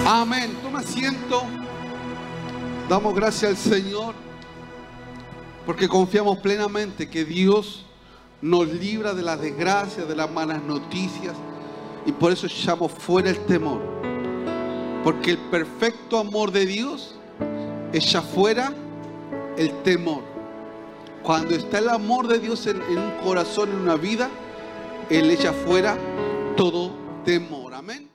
Amén. Toma asiento. Damos gracias al Señor porque confiamos plenamente que Dios nos libra de las desgracias, de las malas noticias, y por eso echamos fuera el temor, porque el perfecto amor de Dios echa fuera el temor. Cuando está el amor de Dios en un corazón, en una vida, Él echa fuera todo temor. Amén.